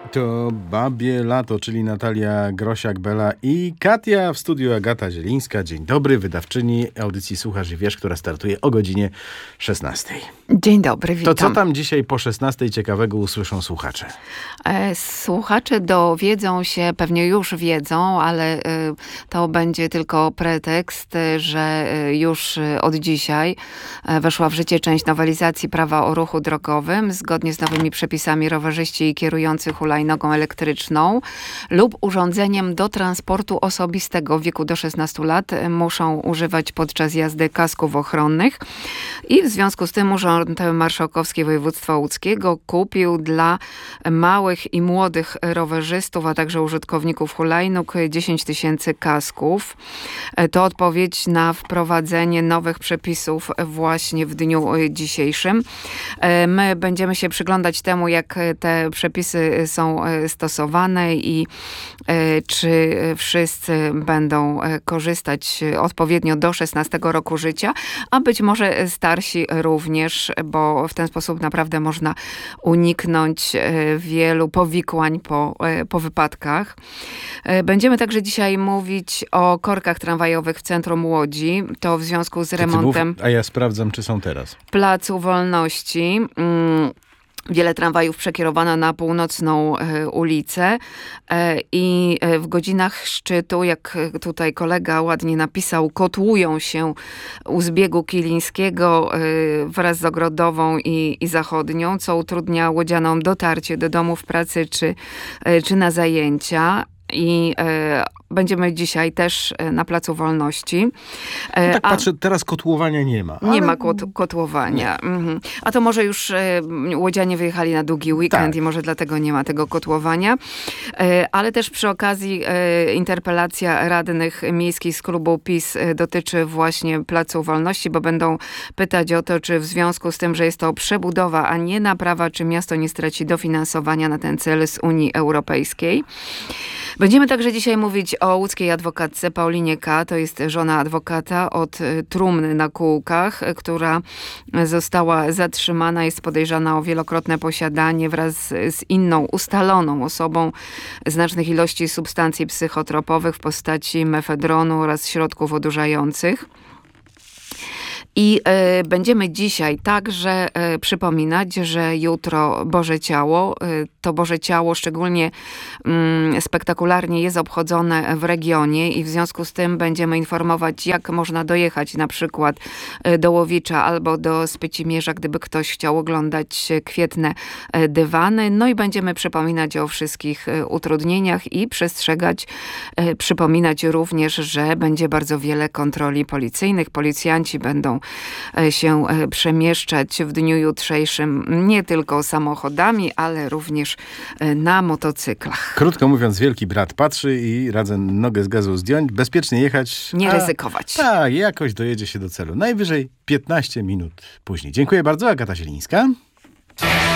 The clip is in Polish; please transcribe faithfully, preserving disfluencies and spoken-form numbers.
To Babie Lato, czyli Natalia Grosiak-Bela i Katia w studiu Agata Zielińska. Dzień dobry, wydawczyni audycji Słuchasz i Wiesz, która startuje o godzinie szesnastej. Dzień dobry, witam. To co tam dzisiaj po szesnastej ciekawego usłyszą słuchacze? E, słuchacze dowiedzą się, pewnie już wiedzą, ale e, to będzie tylko pretekst, że e, już od dzisiaj e, weszła w życie część nowelizacji prawa o ruchu drogowym. Zgodnie z nowymi przepisami rowerzyści i kierujący hulajnogą elektryczną lub urządzeniem do transportu osobistego w wieku do szesnastu lat muszą używać podczas jazdy kasków ochronnych i w związku z tym Urząd Marszałkowski Województwa Łódzkiego kupił dla małych i młodych rowerzystów, a także użytkowników hulajnóg dziesięć tysięcy kasków. To odpowiedź na wprowadzenie nowych przepisów właśnie w dniu dzisiejszym. My będziemy się przyglądać temu, jak te przepisy są stosowane i czy wszyscy będą korzystać odpowiednio do szesnastego roku życia, a być może starsi również, bo w ten sposób naprawdę można uniknąć wielu powikłań po, po wypadkach. Będziemy także dzisiaj mówić o korkach tramwajowych w centrum Łodzi. To w związku z remontem... Mów, a ja sprawdzam, czy są teraz. Placu Wolności. Wiele tramwajów przekierowano na północną e, ulicę e, i w godzinach szczytu, jak tutaj kolega ładnie napisał, kotłują się u zbiegu Kilińskiego e, wraz z Ogrodową i, i Zachodnią, co utrudnia łodzianom dotarcie do domów pracy czy, e, czy na zajęcia. I e, będziemy dzisiaj też na Placu Wolności. E, no tak a, patrzę, teraz kotłowania nie ma. Nie ale... ma kot, kotłowania. Mhm. A to może już e, łodzianie wyjechali na długi weekend tak. I może dlatego nie ma tego kotłowania. E, ale też przy okazji e, interpelacja radnych miejskich z klubu PiS e, dotyczy właśnie Placu Wolności, bo będą pytać o to, czy w związku z tym, że jest to przebudowa, a nie naprawa, czy miasto nie straci dofinansowania na ten cel z Unii Europejskiej. Będziemy także dzisiaj mówić o łódzkiej adwokatce Paulinie K. To jest żona adwokata od trumny na kółkach, która została zatrzymana, jest podejrzana o wielokrotne posiadanie wraz z inną ustaloną osobą znacznych ilości substancji psychotropowych w postaci mefedronu oraz środków odurzających. I y, będziemy dzisiaj także y, przypominać, że jutro Boże Ciało, y, to Boże Ciało szczególnie y, spektakularnie jest obchodzone w regionie i w związku z tym będziemy informować, jak można dojechać na przykład y, do Łowicza albo do Spycimierza, gdyby ktoś chciał oglądać kwietne y, dywany. No i będziemy przypominać o wszystkich y, utrudnieniach i przestrzegać, y, przypominać również, że będzie bardzo wiele kontroli policyjnych. Policjanci będą się przemieszczać w dniu jutrzejszym nie tylko samochodami, ale również na motocyklach. Krótko mówiąc, wielki brat patrzy i radzę nogę z gazu zdjąć, bezpiecznie jechać. Nie a, ryzykować. Tak, jakoś dojedzie się do celu. Najwyżej piętnaście minut później. Dziękuję bardzo, Agata Zielińska.